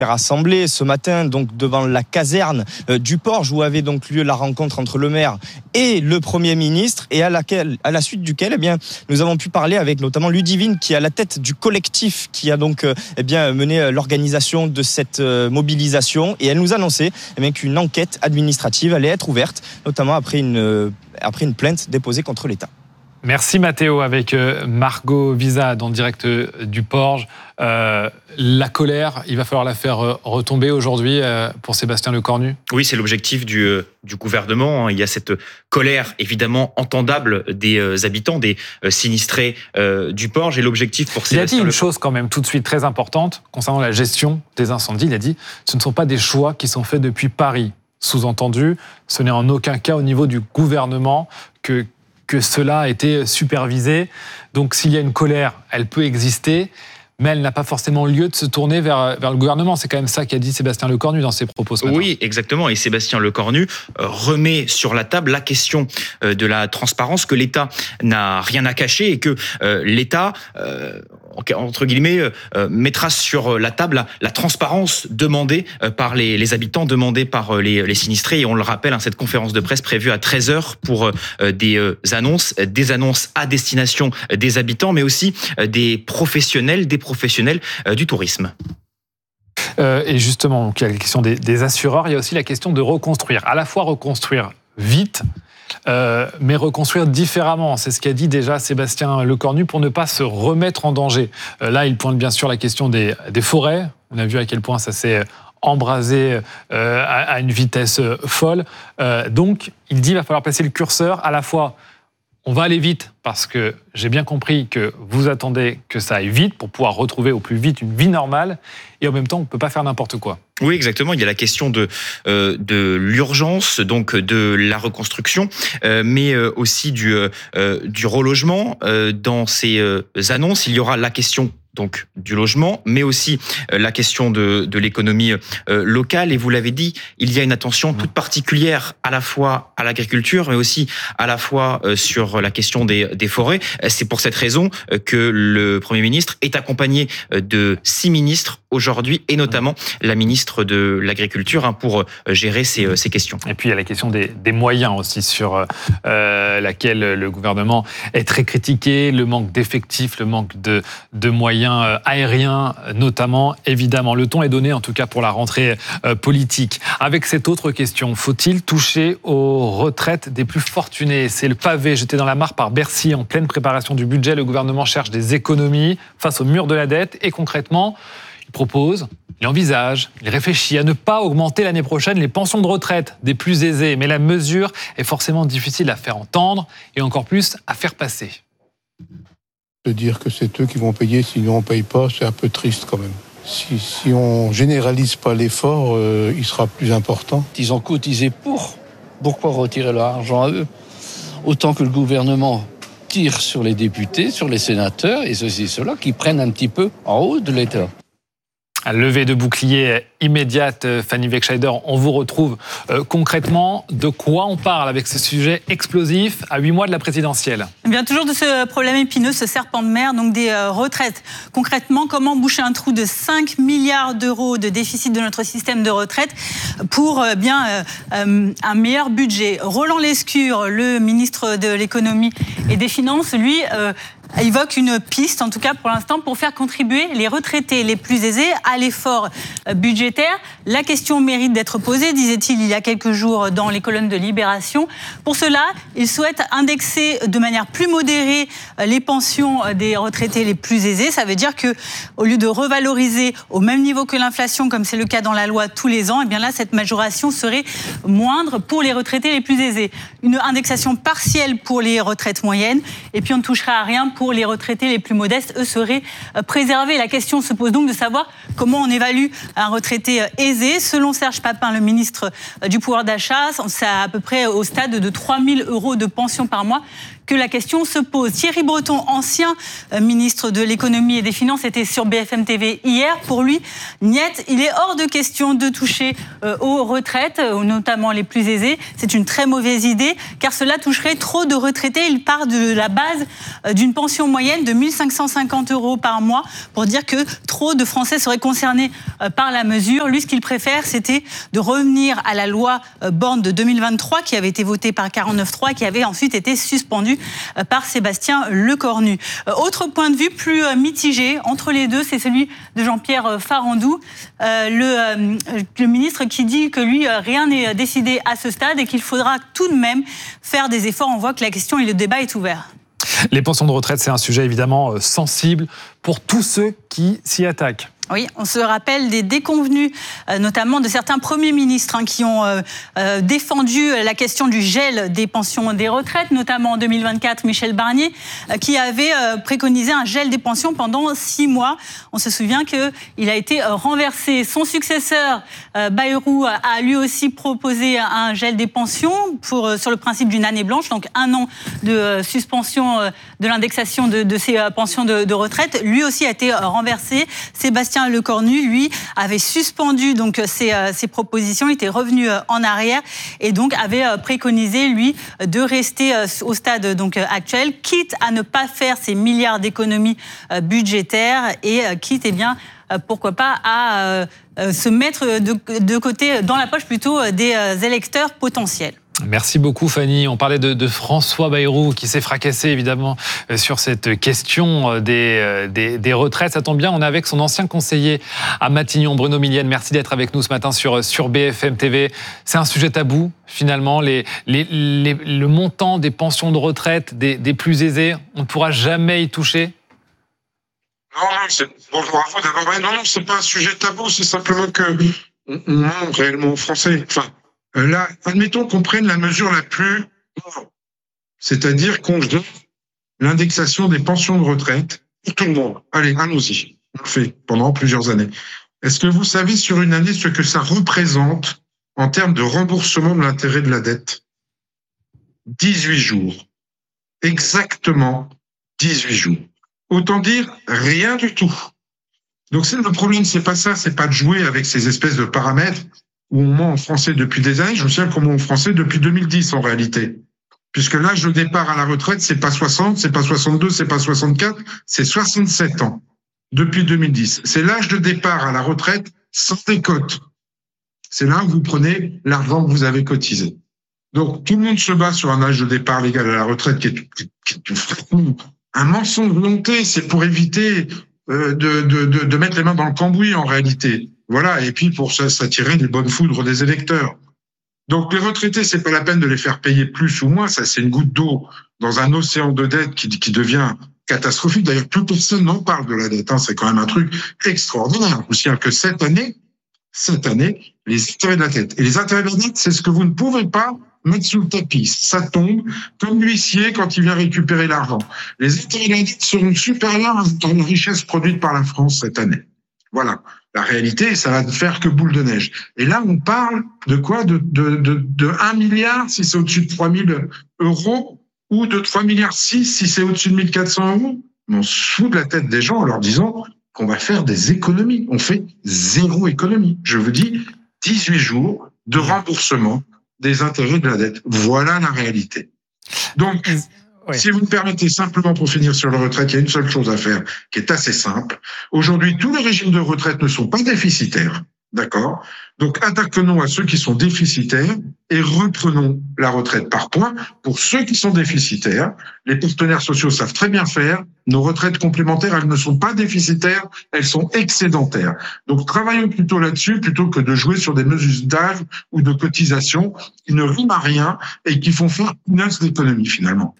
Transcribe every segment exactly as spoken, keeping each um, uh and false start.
rassemblés ce matin donc devant la caserne euh, du Porge où avait donc lieu la rencontre entre le maire et le Premier ministre et à laquelle, à la suite duquel eh bien nous avons pu parler avec notamment Ludivine qui est à la tête du collectif qui a donc euh, eh bien mené l'organisation de cette euh, mobilisation et elle nous annonçait eh bien qu'une enquête administrative allait être ouverte notamment après une euh, après une plainte déposée contre l'État. Merci Mathéo, avec Margot Vizade en direct du Porge. Euh, la colère, il va falloir la faire retomber aujourd'hui pour Sébastien Lecornu. Oui, c'est l'objectif du, du gouvernement. Il y a cette colère évidemment entendable des habitants, des sinistrés du Porge. Et l'objectif pour Sébastien... Il a dit une chose quand même tout de suite très importante concernant la gestion des incendies. Il a dit « ce ne sont pas des choix qui sont faits depuis Paris ». Sous-entendu, ce n'est en aucun cas au niveau du gouvernement que... que cela a été supervisé. Donc s'il y a une colère, elle peut exister, mais elle n'a pas forcément lieu de se tourner vers, vers le gouvernement. C'est quand même ça qu'a dit Sébastien Lecornu dans ses propos ce matin. Oui, exactement. Et Sébastien Lecornu remet sur la table la question de la transparence, que l'État n'a rien à cacher et que l'État... entre guillemets, euh, mettra sur la table la, la transparence demandée euh, par les, les habitants, demandée par euh, les, les sinistrés. Et on le rappelle, hein, cette conférence de presse prévue à treize heures pour euh, des euh, annonces, des annonces à destination des habitants, mais aussi euh, des professionnels, des professionnels euh, du tourisme. Euh, et justement, donc, il y a la question des, des assureurs, il y a aussi la question de reconstruire. À la fois reconstruire vite, Euh, mais reconstruire différemment. C'est ce qu'a dit déjà Sébastien Lecornu pour ne pas se remettre en danger. Euh, là, il pointe bien sûr la question des, des forêts. On a vu à quel point ça s'est embrasé euh, à, à une vitesse folle. Euh, donc, il dit qu'il va falloir placer le curseur à la fois. On va aller vite parce que j'ai bien compris que vous attendez que ça aille vite pour pouvoir retrouver au plus vite une vie normale et en même temps, on ne peut pas faire n'importe quoi. Oui, exactement. Il y a la question de euh, de l'urgence, donc de la reconstruction, euh, mais aussi du euh, du relogement. Euh, dans ces euh, annonces, il y aura la question donc du logement, mais aussi euh, la question de de l'économie euh, locale. Et vous l'avez dit, il y a une attention toute particulière à la fois à l'agriculture, mais aussi à la fois euh, sur la question des des forêts. C'est pour cette raison que le Premier ministre est accompagné de six ministres aujourd'hui, et notamment la ministre de l'Agriculture, hein, pour gérer ces, ces questions. Et puis il y a la question des, des moyens aussi, sur euh, laquelle le gouvernement est très critiqué, le manque d'effectifs, le manque de, de moyens aériens notamment. Évidemment, le ton est donné en tout cas pour la rentrée euh, politique. Avec cette autre question, faut-il toucher aux retraites des plus fortunés ? C'est le pavé jeté dans la mare par Bercy en pleine préparation du budget. Le gouvernement cherche des économies face au mur de la dette et concrètement, il propose, il envisage, il réfléchit à ne pas augmenter l'année prochaine les pensions de retraite des plus aisés. Mais la mesure est forcément difficile à faire entendre et encore plus à faire passer. De dire que c'est eux qui vont payer, si nous on ne paye pas, c'est un peu triste quand même. Si, si on ne généralise pas l'effort, euh, il sera plus important. Ils ont cotisé pour. Pourquoi retirer leur argent à eux ? Autant que le gouvernement tire sur les députés, sur les sénateurs et ceci, cela, qui prennent un petit peu en haut de l'État. Levée de bouclier immédiate, Fanny Wegscheider, on vous retrouve euh, concrètement. De quoi on parle avec ce sujet explosif à huit mois de la présidentielle ? Eh bien, toujours de ce problème épineux, ce serpent de mer, donc des euh, retraites. Concrètement, comment boucher un trou de cinq milliards d'euros de déficit de notre système de retraite pour euh, bien euh, euh, un meilleur budget ? Roland Lescure, le ministre de l'économie et des finances, lui... Euh, évoque une piste, en tout cas pour l'instant, pour faire contribuer les retraités les plus aisés à l'effort budgétaire. La question mérite d'être posée, disait-il il y a quelques jours dans les colonnes de Libération. Pour cela, il souhaite indexer de manière plus modérée les pensions des retraités les plus aisés. Ça veut dire que, au lieu de revaloriser au même niveau que l'inflation, comme c'est le cas dans la loi tous les ans, et bien là, cette majoration serait moindre pour les retraités les plus aisés. Une indexation partielle pour les retraites moyennes, et puis on ne toucherait à rien pour pour les retraités les plus modestes, eux seraient préservés. La question se pose donc de savoir comment on évalue un retraité aisé. Selon Serge Papin, le ministre du pouvoir d'achat, c'est à peu près au stade de trois mille euros de pension par mois que la question se pose. Thierry Breton, ancien ministre de l'économie et des finances, était sur B F M T V hier. Pour lui, niet, il est hors de question de toucher aux retraites, notamment les plus aisés. C'est une très mauvaise idée, car cela toucherait trop de retraités. Il part de la base d'une pension moyenne de mille cinq cent cinquante euros par mois pour dire que trop de Français seraient concernés par la mesure. Lui, ce qu'il préfère, c'était de revenir à la loi Borne de deux mille vingt-trois, qui avait été votée par quarante-neuf trois, qui avait ensuite été suspendue par Sébastien Lecornu. Autre point de vue plus mitigé entre les deux, c'est celui de Jean-Pierre Farandou, le, le ministre qui dit que lui, rien n'est décidé à ce stade et qu'il faudra tout de même faire des efforts. On voit que la question et le débat est ouvert. Les pensions de retraite, c'est un sujet évidemment sensible pour tous ceux qui s'y attaquent. Oui, on se rappelle des déconvenus, euh, notamment de certains premiers ministres hein, qui ont euh, euh, défendu la question du gel des pensions des retraites, notamment en deux mille vingt-quatre, Michel Barnier, euh, qui avait euh, préconisé un gel des pensions pendant six mois. On se souvient qu'il a été euh, renversé. Son successeur, euh, Bayrou, a lui aussi proposé un gel des pensions pour, euh, sur le principe d'une année blanche, donc un an de euh, suspension euh, de l'indexation de, de ces euh, pensions de, de retraite. Lui aussi a été euh, renversé. Sébastien Lecornu, lui, avait suspendu donc ses, ses propositions, il était revenu en arrière et donc avait préconisé, lui, de rester au stade donc actuel, quitte à ne pas faire ces milliards d'économies budgétaires et quitte, eh bien, pourquoi pas, à se mettre de, de côté, dans la poche plutôt, des électeurs potentiels. Merci beaucoup Fanny. On parlait de, de François Bayrou qui s'est fracassé évidemment sur cette question des, des, des retraites. Ça tombe bien, on est avec son ancien conseiller à Matignon, Bruno Millienne. Merci d'être avec nous ce matin sur, sur B F M T V. C'est un sujet tabou finalement, les, les, les, le montant des pensions de retraite des, des plus aisés. On ne pourra jamais y toucher. Non, non, c'est... Bonjour à vous d'abord. Non, non, c'est pas un sujet tabou, c'est simplement que on, on ment réellement aux Français. Enfin, là, admettons qu'on prenne la mesure la plus, c'est-à-dire qu'on gère l'indexation des pensions de retraite pour tout le monde. Allez, allons-y. On le fait pendant plusieurs années. Est-ce que vous savez sur une année ce que ça représente en termes de remboursement de l'intérêt de la dette? dix-huit jours. Exactement dix-huit jours. Autant dire rien du tout. Donc c'est le problème, c'est pas ça, c'est pas de jouer avec ces espèces de paramètres où on ment en français depuis des années. Je me souviens qu'on ment en français depuis deux mille dix en réalité. Puisque l'âge de départ à la retraite, c'est pas soixante, c'est pas soixante-deux, c'est pas soixante-quatre, c'est soixante-sept ans. Depuis deux mille dix. C'est l'âge de départ à la retraite sans décote. C'est là où vous prenez l'argent que vous avez cotisé. Donc tout le monde se bat sur un âge de départ légal à la retraite qui est, qui est, qui est un mensonge volonté. C'est pour éviter euh, de, de, de, de mettre les mains dans le cambouis en réalité. Voilà, et puis pour s'attirer les bonnes foudres des électeurs. Donc les retraités, c'est pas la peine de les faire payer plus ou moins, ça c'est une goutte d'eau dans un océan de dette qui, qui devient catastrophique. D'ailleurs, plus personne n'en parle de la dette, hein. C'est quand même un truc extraordinaire. Je me souviens que cette année, cette année, les intérêts de la dette. Et les intérêts de la dette, c'est ce que vous ne pouvez pas mettre sous le tapis. Ça tombe comme l'huissier quand il vient récupérer l'argent. Les intérêts de la dette seront supérieurs à la richesse produite par la France cette année. Voilà. La réalité, ça va faire que boule de neige. Et là, on parle de quoi? De, de, de, de un milliard si c'est au-dessus de trois mille euros ou de trois milliards six si c'est au-dessus de mille quatre cents euros. On se fout de la tête des gens en leur disant qu'on va faire des économies. On fait zéro économie. Je vous dis, dix-huit jours de remboursement des intérêts de la dette. Voilà la réalité. Donc, oui. Si vous me permettez simplement pour finir sur la retraite, il y a une seule chose à faire qui est assez simple. Aujourd'hui, tous les régimes de retraite ne sont pas déficitaires. D'accord? Donc, attaquons à ceux qui sont déficitaires et reprenons la retraite par points. Pour ceux qui sont déficitaires, les partenaires sociaux savent très bien faire. Nos retraites complémentaires, elles ne sont pas déficitaires, elles sont excédentaires. Donc, travaillons plutôt là-dessus plutôt que de jouer sur des mesures d'âge ou de cotisation qui ne riment à rien et qui font faire une as d'économie finalement.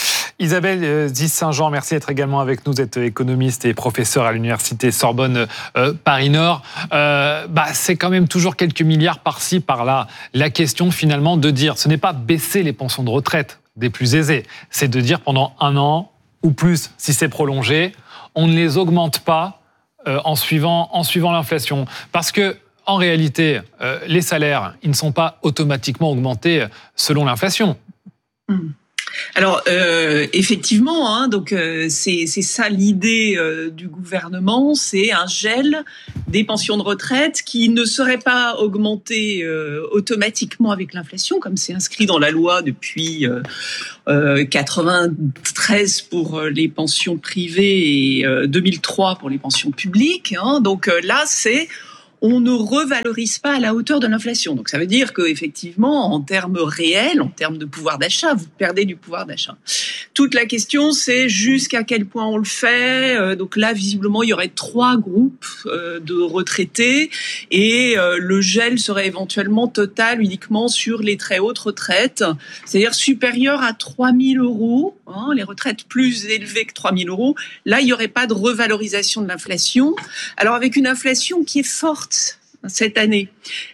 Isabelle Zis-Saint-Jean, merci d'être également avec nous. Vous êtes économiste et professeur à l'université Sorbonne euh, Paris-Nord. Euh, bah, c'est quand même toujours quelques milliards par-ci, par-là. La question finalement de dire, ce n'est pas baisser les pensions de retraite des plus aisés, c'est de dire pendant un an ou plus, si c'est prolongé, on ne les augmente pas euh, en suivant, en suivant l'inflation. Parce que en réalité, euh, les salaires, ils ne sont pas automatiquement augmentés selon l'inflation. Mmh. Alors euh, effectivement, hein, donc euh, c'est c'est ça l'idée euh, du gouvernement, c'est un gel des pensions de retraite qui ne serait pas augmenté euh, automatiquement avec l'inflation, comme c'est inscrit dans la loi depuis euh, euh, quatre-vingt-treize pour les pensions privées et euh, deux mille trois pour les pensions publiques. Hein, donc euh, là, c'est on ne revalorise pas à la hauteur de l'inflation. Donc ça veut dire qu'effectivement, en termes réels, en termes de pouvoir d'achat, vous perdez du pouvoir d'achat. Toute la question, c'est jusqu'à quel point on le fait. Donc là, visiblement, il y aurait trois groupes de retraités et le gel serait éventuellement total uniquement sur les très hautes retraites, c'est-à-dire supérieures à trois mille euros, hein, les retraites plus élevées que trois mille euros. Là, il n'y aurait pas de revalorisation de l'inflation. Alors avec une inflation qui est forte cette année.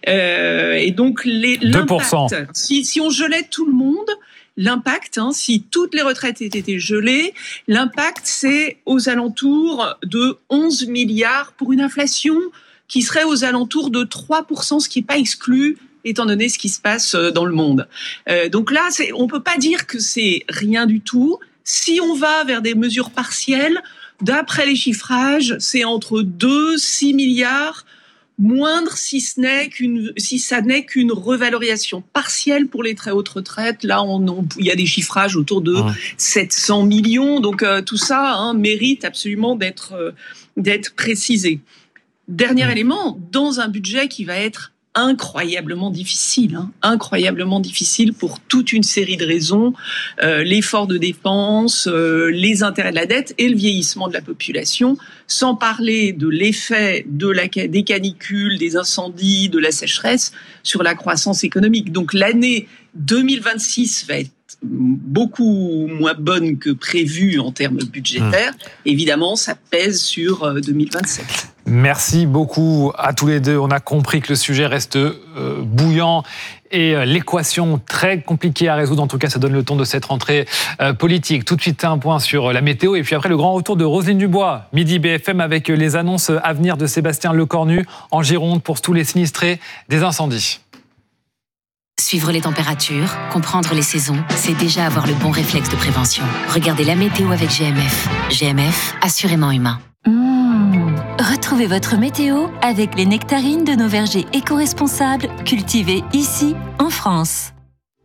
Euh, et donc, les, deux pour cent. Si, si on gelait tout le monde, l'impact, hein, si toutes les retraites étaient été gelées, l'impact, c'est aux alentours de onze milliards pour une inflation qui serait aux alentours de trois pour cent, ce qui n'est pas exclu étant donné ce qui se passe dans le monde. Euh, donc là, c'est, on ne peut pas dire que c'est rien du tout. Si on va vers des mesures partielles, d'après les chiffrages, c'est entre deux et six milliards moindre si ce n'est qu'une, si ça n'est qu'une revalorisation partielle pour les très hautes retraites. Là, on, on, il y a des chiffrages autour de ouais. sept cents millions. Donc, euh, tout ça hein, mérite absolument d'être, euh, d'être précisé. Dernier ouais. élément, dans un budget qui va être incroyablement difficile, hein, incroyablement difficile pour toute une série de raisons, euh, l'effort de dépenses, euh, les intérêts de la dette et le vieillissement de la population, sans parler de l'effet de la, des canicules, des incendies, de la sécheresse sur la croissance économique. Donc l'année deux mille vingt-six va être beaucoup moins bonne que prévu en termes budgétaires. Mmh. Évidemment, ça pèse sur deux mille vingt-sept. Merci beaucoup à tous les deux. On a compris que le sujet reste euh, bouillant et euh, l'équation très compliquée à résoudre. En tout cas, ça donne le ton de cette rentrée euh, politique. Tout de suite, un point sur la météo. Et puis après, le grand retour de Roselyne Dubois, Midi B F M, avec les annonces à venir de Sébastien Lecornu en Gironde pour tous les sinistrés des incendies. Suivre les températures, comprendre les saisons, c'est déjà avoir le bon réflexe de prévention. Regardez la météo avec G M F. G M F, assurément humain. Mmh. Retrouvez votre météo avec les nectarines de nos vergers éco-responsables cultivés ici, en France.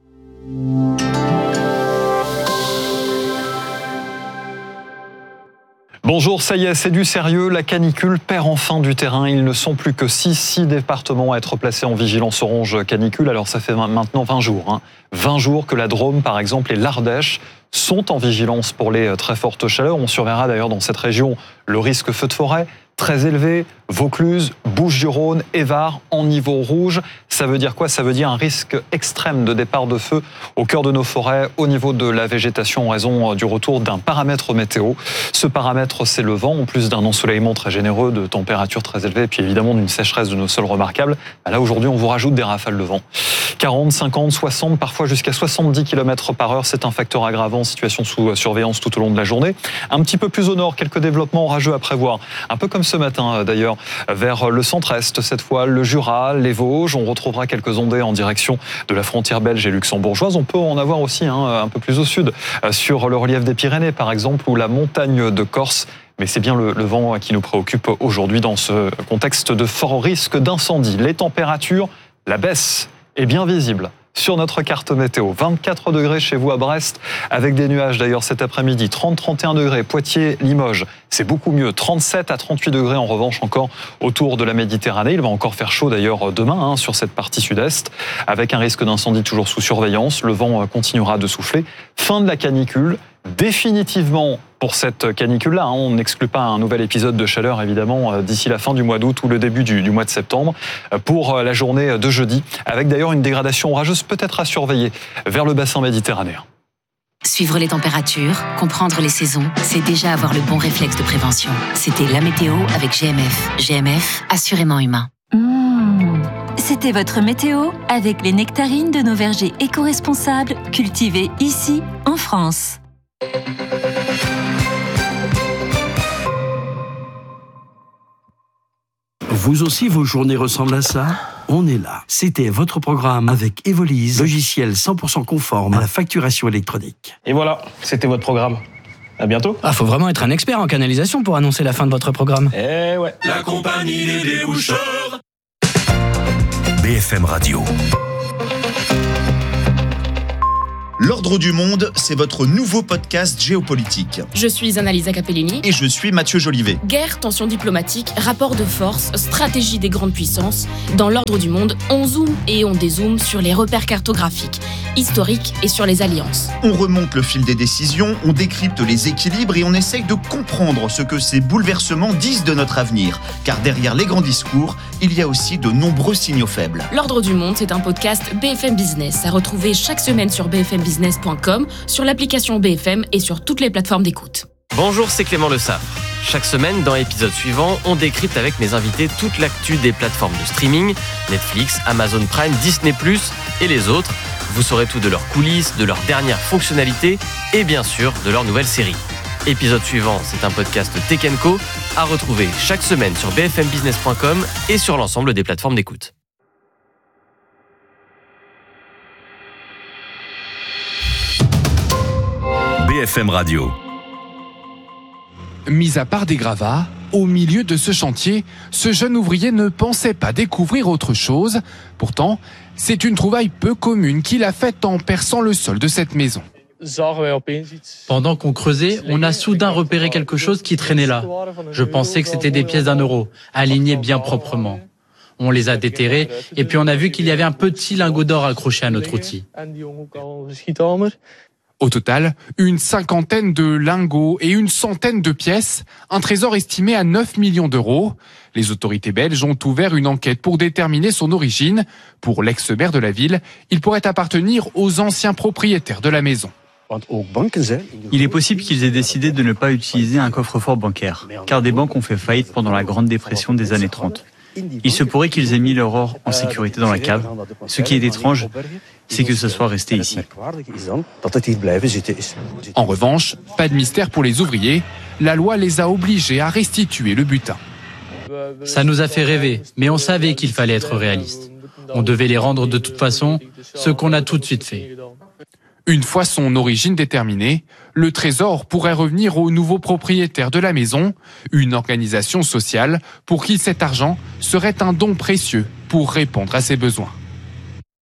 Bonjour, ça y est, c'est du sérieux. La canicule perd enfin du terrain. Ils ne sont plus que six, six départements à être placés en vigilance orange canicule. Alors ça fait maintenant vingt jours. Hein. vingt jours que la Drôme, par exemple, et l'Ardèche sont en vigilance pour les très fortes chaleurs. On surveillera d'ailleurs dans cette région le risque feu de forêt très élevé. Vaucluse, Bouches-du-Rhône et Var en niveau rouge. Ça veut dire quoi ? Ça veut dire un risque extrême de départ de feu au cœur de nos forêts, au niveau de la végétation en raison du retour d'un paramètre météo. Ce paramètre, c'est le vent, en plus d'un ensoleillement très généreux, de températures très élevées, et puis évidemment d'une sécheresse de nos sols remarquable. Là, aujourd'hui, on vous rajoute des rafales de vent. quarante, cinquante, soixante, parfois jusqu'à soixante-dix kilomètres par heure. C'est un facteur aggravant, situation sous surveillance tout au long de la journée. Un petit peu plus au nord, quelques développements orageux à prévoir. Un peu comme ce matin, d'ailleurs, vers le centre-est, cette fois le Jura, les Vosges. On retrouvera quelques ondées en direction de la frontière belge et luxembourgeoise. On peut en avoir aussi hein, un peu plus au sud, sur le relief des Pyrénées, par exemple, ou la montagne de Corse. Mais c'est bien le, le vent qui nous préoccupe aujourd'hui dans ce contexte de fort risque d'incendie. Les températures, la baisse est bien visible sur notre carte météo. vingt-quatre degrés chez vous à Brest, avec des nuages d'ailleurs cet après-midi. trente à trente et un degrés, Poitiers, Limoges, c'est beaucoup mieux. trente-sept à trente-huit degrés en revanche encore autour de la Méditerranée. Il va encore faire chaud d'ailleurs demain hein, sur cette partie sud-est, avec un risque d'incendie toujours sous surveillance. Le vent continuera de souffler. Fin de la canicule, définitivement pour cette canicule-là. Hein. On n'exclut pas un nouvel épisode de chaleur, évidemment, d'ici la fin du mois d'août ou le début du, du mois de septembre, pour la journée de jeudi, avec d'ailleurs une dégradation orageuse peut-être à surveiller vers le bassin méditerranéen. Suivre les températures, comprendre les saisons, c'est déjà avoir le bon réflexe de prévention. C'était la météo avec G M F. G M F, assurément humain. Mmh. C'était votre météo avec les nectarines de nos vergers éco-responsables cultivés ici, en France. Vous aussi, vos journées ressemblent à ça ? on est là. C'était votre programme avec Evolise, logiciel cent pour cent conforme à la facturation électronique. Et voilà, c'était votre programme. À bientôt. Ah, faut vraiment être un expert en canalisation pour annoncer la fin de votre programme. Eh ouais. La compagnie des déboucheurs. B F M Radio. L'Ordre du Monde, c'est votre nouveau podcast géopolitique. Je suis Annalisa Capellini. Et je suis Mathieu Jolivet. Guerre, tensions diplomatiques, rapports de force, stratégie des grandes puissances. Dans l'Ordre du Monde, on zoome et on dézoome sur les repères cartographiques, historiques et sur les alliances. On remonte le fil des décisions, on décrypte les équilibres et on essaye de comprendre ce que ces bouleversements disent de notre avenir. Car derrière les grands discours, il y a aussi de nombreux signaux faibles. L'Ordre du Monde, c'est un podcast B F M Business à retrouver chaque semaine sur b f m business point com, sur l'application B F M et sur toutes les plateformes d'écoute. Bonjour, c'est Clément Le Saffre. Chaque semaine, dans l'épisode suivant, on décrypte avec mes invités toute l'actu des plateformes de streaming, Netflix, Amazon Prime, Disney plus, et les autres. Vous saurez tout de leurs coulisses, de leurs dernières fonctionnalités et bien sûr de leurs nouvelles séries. Épisode suivant, c'est un podcast Tech and Co à retrouver chaque semaine sur b f m business point com et sur l'ensemble des plateformes d'écoute. B F M Radio. Mis à part des gravats, au milieu de ce chantier, ce jeune ouvrier ne pensait pas découvrir autre chose. Pourtant, c'est une trouvaille peu commune qu'il a faite en perçant le sol de cette maison. Pendant qu'on creusait, on a soudain repéré quelque chose qui traînait là. Je pensais que c'était des pièces d'un euro, alignées bien proprement. On les a déterrées et puis on a vu qu'il y avait un petit lingot d'or accroché à notre outil. Au total, une cinquantaine de lingots et une centaine de pièces, un trésor estimé à neuf millions d'euros. Les autorités belges ont ouvert une enquête pour déterminer son origine. Pour l'ex-maire de la ville, il pourrait appartenir aux anciens propriétaires de la maison. Il est possible qu'ils aient décidé de ne pas utiliser un coffre-fort bancaire, car des banques ont fait faillite pendant la Grande Dépression des années trente. Il se pourrait qu'ils aient mis leur or en sécurité dans la cave. Ce qui est étrange, c'est que ce soit resté ici. En revanche, pas de mystère pour les ouvriers. La loi les a obligés à restituer le butin. Ça nous a fait rêver, mais on savait qu'il fallait être réaliste. On devait les rendre de toute façon, ce qu'on a tout de suite fait. Une fois son origine déterminée, le trésor pourrait revenir au nouveau propriétaire de la maison, une organisation sociale pour qui cet argent serait un don précieux pour répondre à ses besoins.